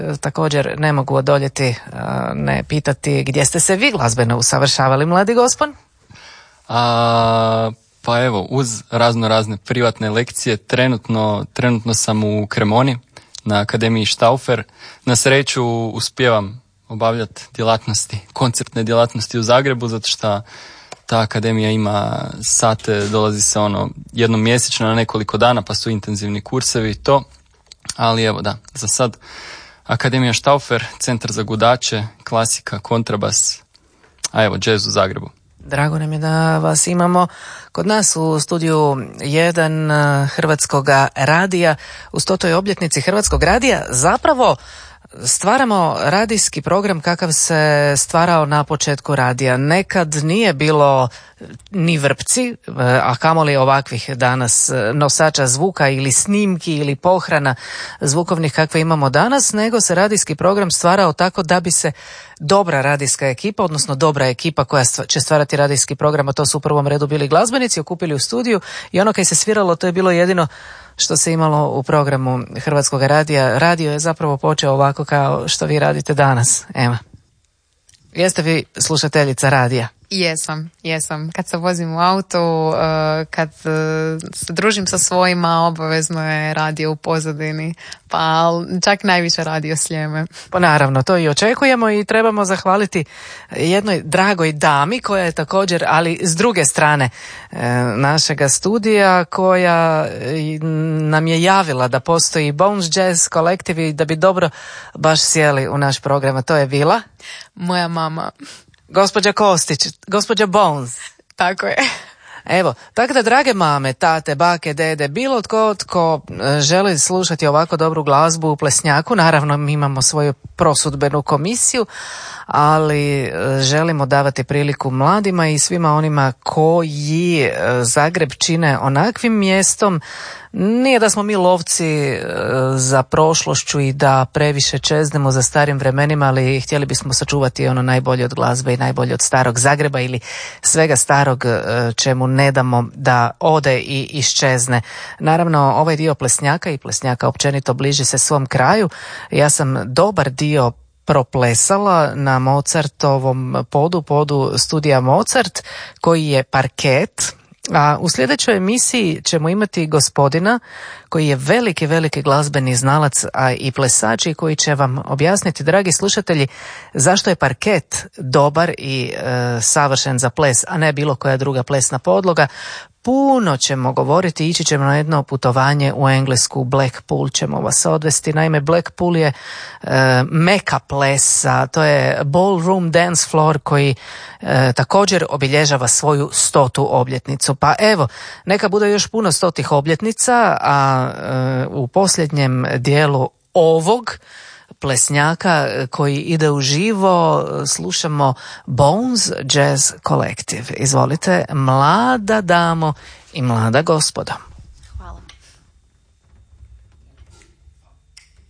Također ne mogu odoljeti ne pitati gdje ste se vi glazbeno usavršavali, mladi gospon? Pa evo, uz razne privatne lekcije, trenutno sam u Cremoni na Akademiji Stauffer. Na sreću uspijevam obavljati koncertne djelatnosti u Zagrebu, zato što ta akademija ima sate, dolazi se jednom mjesečno na nekoliko dana, pa su intenzivni kursevi i to. Ali evo da, za sad Akademija Stauffer, centar za gudače, klasika, kontrabas, a evo džez u Zagrebu. Drago nam je da vas imamo kod nas u studiju 1 Hrvatskog radija. U 100. obljetnici Hrvatskog radija zapravo stvaramo radijski program kakav se stvarao na početku radija. Nekad nije bilo ni vrpci, a kamoli ovakvih danas nosača zvuka ili snimki ili pohrana zvukovnih kakve imamo danas, nego se radijski program stvarao tako da bi se dobra radijska ekipa, odnosno dobra ekipa koja će stvarati radijski program, a to su u prvom redu bili glazbenici, okupili u studiju i ono kaj se sviralo, to je bilo jedino što se imalo u programu Hrvatskog radija. Radio je zapravo počeo ovako kao što vi radite danas. Ema, jeste vi slušateljica radija? Jesam. Kad se vozim u autu, kad se družim sa svojima, obavezno je radio u pozadini, pa čak najviše radio Sljeme. Pa naravno, to i očekujemo i trebamo zahvaliti jednoj dragoj dami koja je također, ali s druge strane našega studija, koja nam je javila da postoji Bones Jazz Collective i da bi dobro baš sjeli u naš program, a to je bila moja mama. Gospođa Kostić, gospođa Bones. Tako je. Evo, tako da drage mame, tate, bake, dede, bilo tko želi slušati ovako dobru glazbu u Plesnjaku, naravno mi imamo svoju prosudbenu komisiju, ali želimo davati priliku mladima i svima onima koji Zagreb čine onakvim mjestom. Nije da smo mi lovci za prošlošću i da previše čeznemo za starim vremenima, ali htjeli bismo sačuvati ono najbolje od glazbe i najbolje od starog Zagreba ili svega starog čemu ne damo da ode i iščezne. Naravno, ovaj dio Plesnjaka i Plesnjaka općenito bliži se svom kraju. Ja sam dobar dio proplesala na Mozartovom podu studija Mozart, koji je parket. A u sljedećoj emisiji ćemo imati gospodina koji je veliki glazbeni znalac, a i plesač, i koji će vam objasniti, dragi slušatelji, zašto je parket dobar i savršen za ples, a ne bilo koja druga plesna podloga. Puno ćemo govoriti, ići ćemo na jedno putovanje u Englesku, Blackpool ćemo vas odvesti. Naime, Blackpool je meka plesa, to je ballroom dance floor koji također obilježava svoju 100. obljetnicu. Pa evo, neka bude još puno 100. obljetnica, a u posljednjem dijelu ovog Plesnjaka koji ide u živo slušamo Bones Jazz Collective. Izvolite, mlada damo i mlada gospodo.